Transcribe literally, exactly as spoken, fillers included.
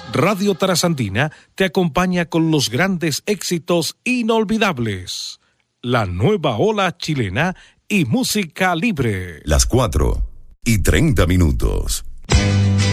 Radio Trasandina te acompaña con los grandes éxitos inolvidables. La nueva ola chilena y música libre. Las cuatro y treinta minutos.